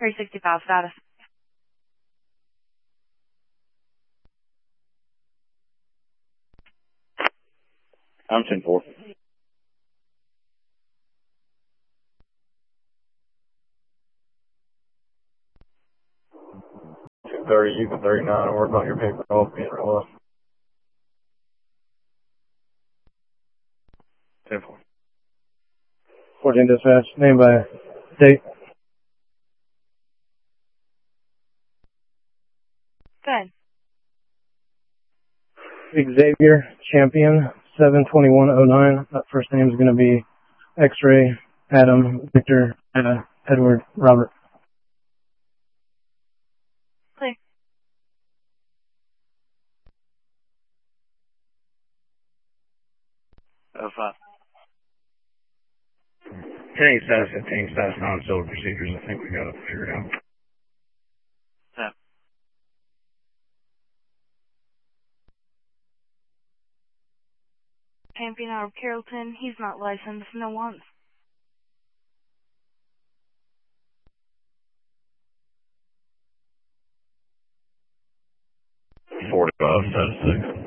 365 status. I'm 10-4. You can 39, work on your paper off being real low. 10-4. 14 dispatch, name by date. Good. Xavier Champion 72109. That first name is going to be X-Ray Adam Victor Edward Robert. Clear. Oh, 5. Tank status and tank status non-solar procedures. I think we got it figured out. 10. Champion out of Carrollton. He's not licensed. No wants. 45, status 6.